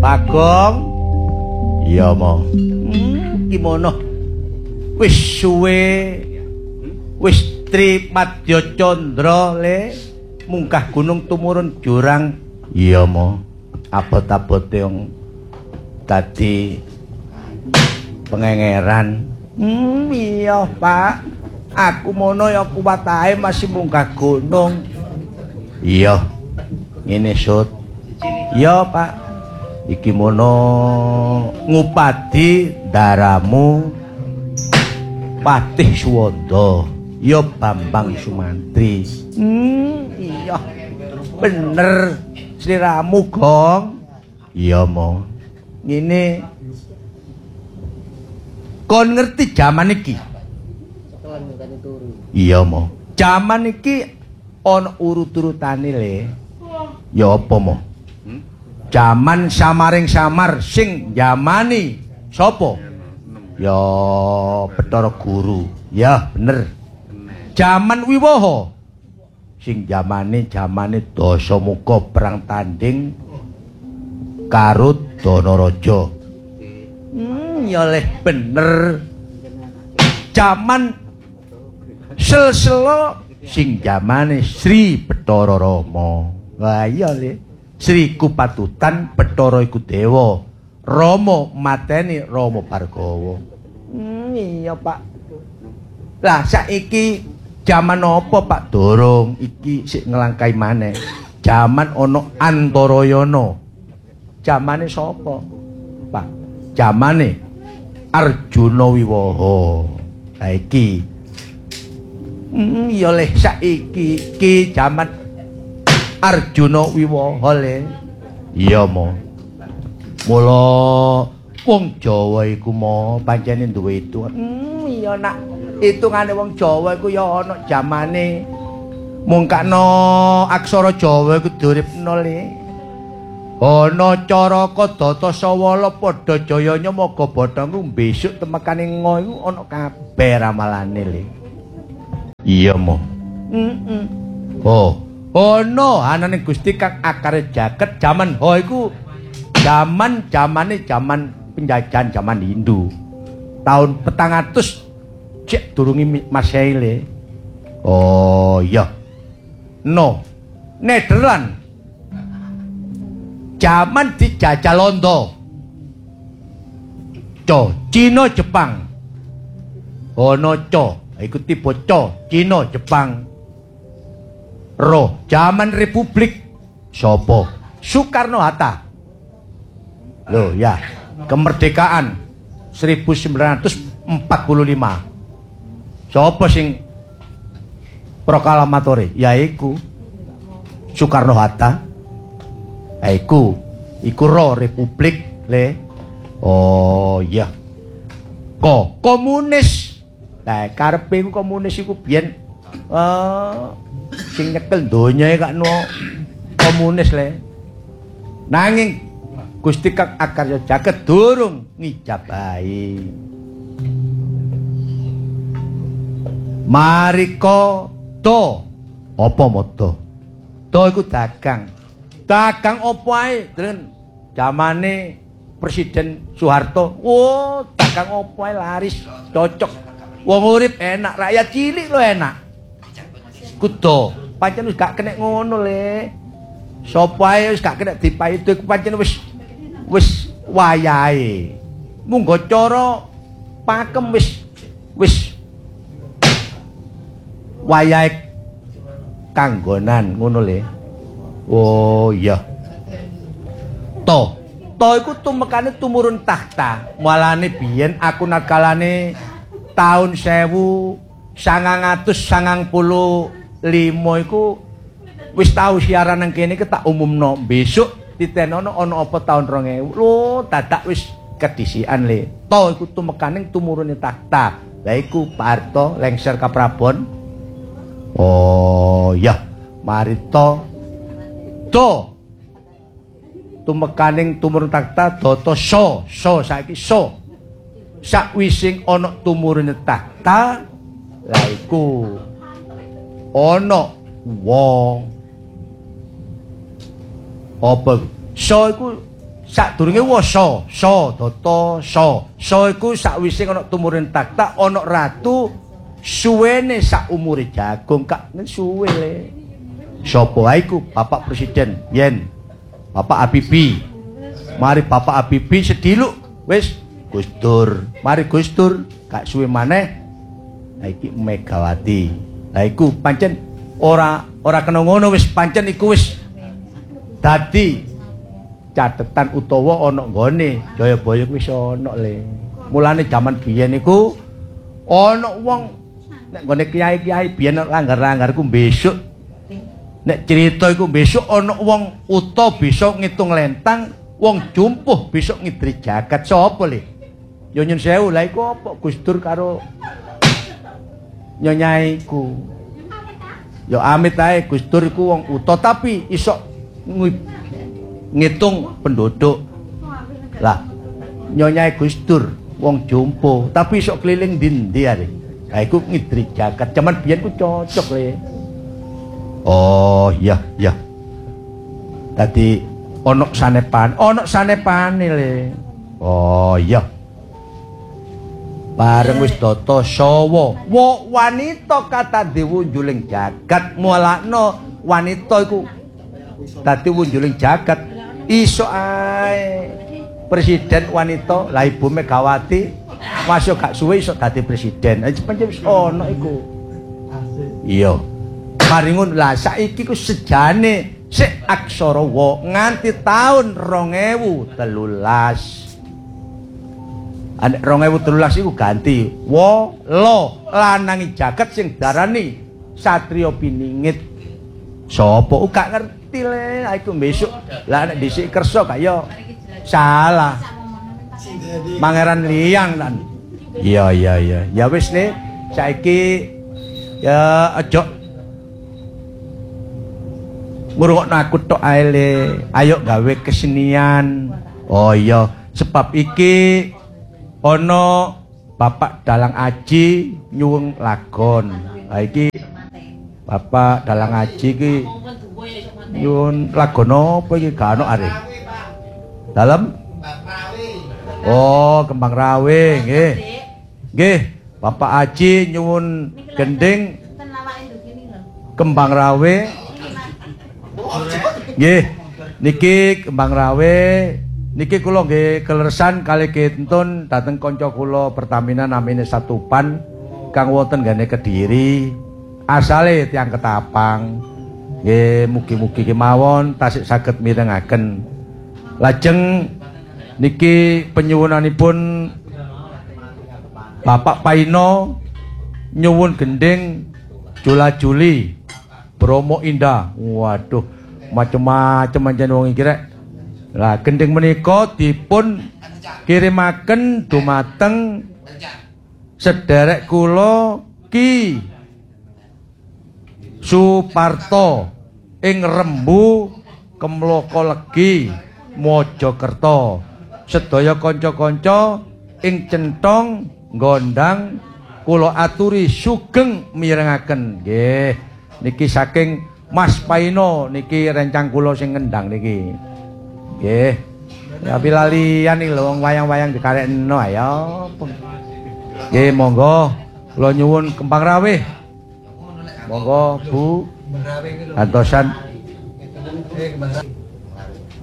Bagong. Iya mo. Gimana? Wis suwe. Wis Trimadya Candra le munggah gunung tumurun jurang. Iya mo. Abot-abote wong dadi pengengeran. Iya, Pak. Aku mono ya kuwat ae masih munggah gunung. Iya. Ngene, Sut. Iya, Pak. Iki mono ngupadi daramu Patih Suwanda. Ya Bambang Sumantri. Iya. Bener sliramu, Gong. Iya, Mo. Ngene. Kon ngerti jaman iki? Iya, Mo. Jaman iki ana urut-urutane le. Ya apa, Mo? Jaman samaring samar sing jamani sapa? Ya Bathara Guru. Ya bener. Jaman Wiwaha sing jamane Dasamuka perang tanding karo Danaraja. Ya leh bener. Jaman Selsela sing jamane Sri Bathara Rama. Wah iya le. Sri Kupatutan Bathara iku dewa. Rama mateni Rama Bhargawa. Iya, Pak. Lah saiki jaman apa, Pak? Dorong iki sik nglangkai maneh. Jaman ana Antarayana. Jamane sapa, Pak? Jamane Arjuna Wiwaha. Lah iki. Ya leh saiki iki jaman Arjuna Wiwaha le. Iya, Mo. Mula wong Jawa iku mo pancene duwe itu. Iya nak. Hitungane wong Jawa iku ya ana jamane mungkakno aksara Jawa iku duripna le. Ana Caraka Datasawala padha jayanya maga bathangku besok temekane ngo iku ana kabeh ramalane le. Iya, Mo. Oh, ana anane Gusti kang akare jaket jaman ho iku jamane penjajahan jaman Hindu. Tahun 400 cek durungi Masehi le. Oh iya. No. Nederland. Jaman dijajah Londo. Cina Jepang. Ono iku tipe Cina Jepang. Jaman Republik sapa? Soekarno Hatta. Loh ya, kemerdekaan 1945. Sapa sing proklamatore? Yaiku Soekarno Hatta. Iku Republik le. Oh iya. Komunis. Lah karepe komunis iku biyen sing nyekel donyae kakno komunis le. Nanging Gusti Kang Akarya Jaket durung ngijabahi. Marika to apa moto? To iku dagang. Dagang apa ae, Den? Zamane Presiden Soeharto. Oh, dagang apa ae laris, cocok. Wong urip enak, rakyat cilik lho enak. Kudu, pancen wis gak kena ngono le. Sapa ae wis gak kena dipaido iku pancen wis wayahe. Munggo cara pakem wis wayahe kanggonan ngono le. Oh iya. To iku tumekane tumurun takhta. Mulane biyen aku nakalane taun 1995 iku wis tau siaran nang kene iki tak umumno. Besok ditenono ana apa taun 2000. Lho, dadak wis kedisikan le. To iku tumekane tumurune takhta. Lah iku Pak Harto lengser ka Prabon. Oh iya, mari to tumekaning tumurun takhta data saiki sakwising ana tumurune takhta la iku ana wong apa iku sadurunge wasa data sa iku sakwise ana tumurun takhta ana ratu suwene sak umure jagung kak suwe le sapa iku Bapak Presiden yen Bapak Habibie mari Bapak Habibie sediluk wis Gus Dur mari Gus Dur gak suwe maneh iki Megawati la iku pancen ora kena ngono wis pancen iku wis dadi catetan utawa ana nggone Jayabaya kuwi wis ana le mulane jaman biyen iku ana wong nek nggone kiai-kiai biyen langgar-langgar ku besok nek cerita iku besok ana wong uta bisa ngitung lentang wong jumpuh besok ngidri jagat sapa le ya nyun sewu lha iku apa Gus Dur karo nyonyaiku ya amit ae Gus Dur iku wong uta tapi iso ngitung penduduk lah nyonyai Gus Dur wong jumpuh tapi iso keliling ndi are ha iku ngidri jagat jaman biyen ku cocok le oh iya tadi ana sanepane le oh iya bareng wis data sawa wanita kata diwunjuling jagat mulakno wanita iku dadi wunjuling jagat iso ae presiden wanita lah Ibu Megawati masuk gak suwe iso dadi presiden pancen wis ana iku iya mari ngono lah saiki ku sejane sik aksara wa nganti taun 2013 anek 2013 iku ganti lo lanangi jagat sing darani satriya piningit sapa gak ngerti le iku besok lah nek dhisik kersa kaya salah Pangeran Liang lan iya ya wis le saiki ya aja ngurungokno aku tok ae le ayo gawe kesenian oh iya sebab iki ana Bapak Dalang Aji nyuwun lagon ha iki Bapak Dalang Aji iki nyuwun lagon apa iki gak ono are dalem oh Kembang Rawe nggih Bapak Aji nyuwun gending Kembang Rawe nggih niki Kembang Rawe niki kula nggih keleresan kali kentun dhateng kanca kula Pertamina namine Satupan kang wonten gane Kediri asale tiyang Ketapang nggih mugi-mugi kemawon tasih saged mirengaken lajeng niki penyuwunanipun Bapak Paino nyuwun gending Jula Juli Bromo Indah waduh macem-macem anjen wong iki rek lah gending menika dipun kirimaken dumateng sederek kula Ki Suparto ing Rembu Kemloko Legi Mojokerto sedaya kanca-kanca ing centong gondang kula aturi sugeng mirengaken nggih niki saking Mas Paino niki rencang kula sing ngendang niki nggih tapi lalian iki lho wong wayang-wayang dikarekno ayo nggih monggo kula nyuwun Kembang Rawe monggo Bu antosan